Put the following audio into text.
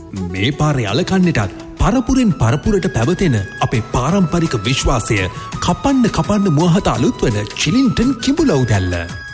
මේ පාර යලකන්නටත් පරපුරෙන් පරපුරට පැවතෙන අපේ පාරම්පරික විශ්වාසය කපන්න මුවහත අලුත් වන චිලින්ටන් කිඹුලව් දැල්ල.